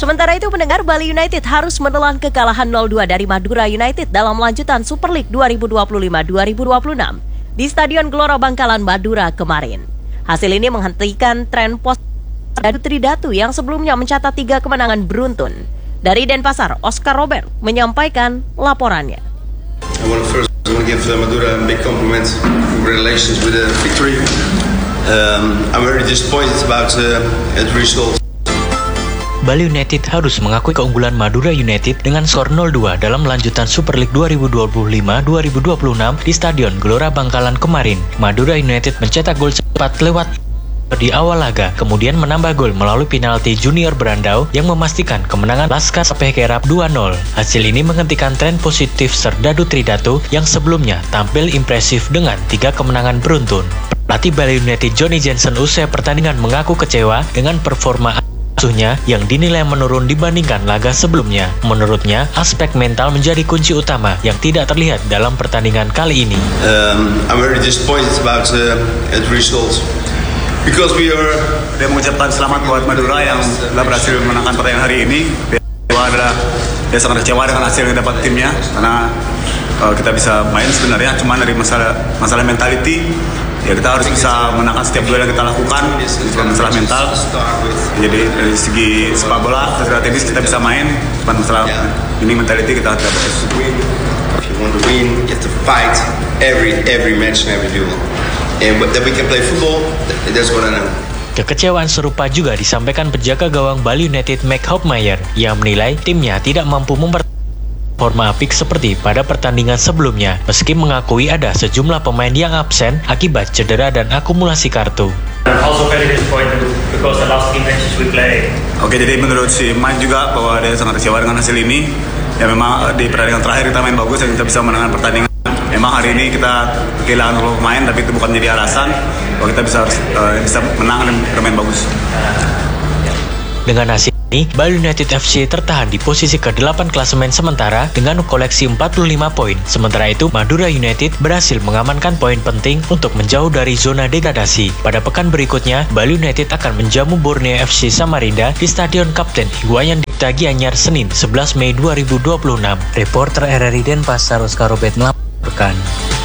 Sementara itu pendengar, Bali United harus menelan kekalahan 0-2 dari Madura United dalam lanjutan Super League 2025-2026 di Stadion Gelora Bangkalan, Madura kemarin. Hasil ini menghentikan tren Dadu Tridatu yang sebelumnya mencatat 3 kemenangan beruntun. Dari Denpasar, Oscar Robert menyampaikan laporannya. I want to give Madura a big compliment. Congratulations with the victory. I'm very disappointed about the result. Bali United harus mengakui keunggulan Madura United dengan skor 0-2 dalam lanjutan Super League 2025-2026 di Stadion Gelora Bangkalan kemarin. Madura United mencetak gol cepat lewat di awal laga, kemudian menambah gol melalui penalti Junior Brandao yang memastikan kemenangan Laskar Pekerap 2-0. Hasil ini menghentikan tren positif Serdadu Tridatu yang sebelumnya tampil impresif dengan 3 kemenangan beruntun. Pelatih Bali United Johnny Jensen usai pertandingan mengaku kecewa dengan performa musuhnya yang dinilai menurun dibandingkan laga sebelumnya. Menurutnya, aspek mental menjadi kunci utama yang tidak terlihat dalam pertandingan kali ini. I'm very disappointed about the result. Because dia mengucapkan selamat buat Madura yang telah berhasil memenangkan pertandingan hari ini. Dia sangat kecewa dengan hasil yang dapat timnya karena kita bisa main sebenarnya, cuma dari masalah mentality. Ya, kita harus bisa menangkan setiap duel yang kita lakukan, bukan masalah mental. Jadi dari segi sepak bola, secara teknis kita bisa main, bukan masalah ini mentality kita harus dapat. If you want to win, you have to fight every match and every duel. And that we can play football, that's what I know. Kekecewaan serupa juga disampaikan penjaga gawang Bali United Mike Hopmeyer yang menilai timnya tidak mampu performa apik seperti pada pertandingan sebelumnya, meski mengakui ada sejumlah pemain yang absen akibat cedera dan akumulasi kartu. Oke, jadi menurut si Mike juga bahwa dia sangat kecewa dengan hasil ini. Ya memang di pertandingan terakhir kita main bagus dan kita bisa menangkan pertandingan. Memang hari ini kita kehilangan beberapa pemain, tapi itu bukan jadi alasan bahwa kita bisa menang dan bermain bagus. Dengan hasil ini, Bali United FC tertahan di posisi ke-8 klasemen sementara dengan koleksi 45 poin. Sementara itu, Madura United berhasil mengamankan poin penting untuk menjauh dari zona degradasi. Pada pekan berikutnya, Bali United akan menjamu Borneo FC Samarinda di Stadion Kapten Iwayan Dipta Gianyar Senin 11 Mei 2026. Reporter RRI Denpasar Oscar Robert melaporkan.